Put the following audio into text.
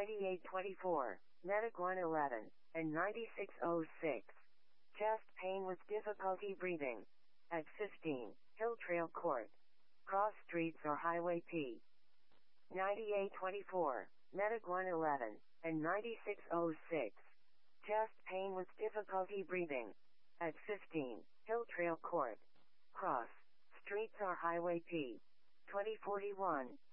9824, Medic 111, and 9606. Chest pain with difficulty breathing. At 15, Hill Trail Court. Cross Streets or Highway P. 9824, Medic 111, and 9606. Chest pain with difficulty breathing. At 15, Hill Trail Court. Cross Streets or Highway P. 2041,